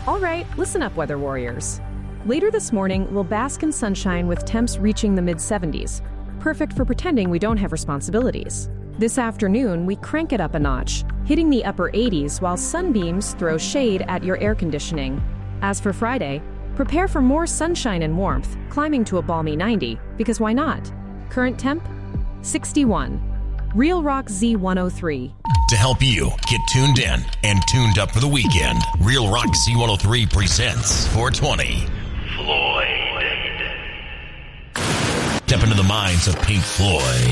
All right, listen up, weather warriors. Later this morning, we'll bask in sunshine with temps reaching the mid-70s. Perfect for pretending we don't have responsibilities. This afternoon, we crank it up a notch, hitting the upper 80s while sunbeams throw shade at your air conditioning. As for Friday, prepare for more sunshine and warmth, climbing to a balmy 90, because why not? Current temp? 61. Real Rock Z103. To help you get tuned in and tuned up for the weekend, Real Rock Z103 presents 420. Floyd. Step into the minds of Pink Floyd.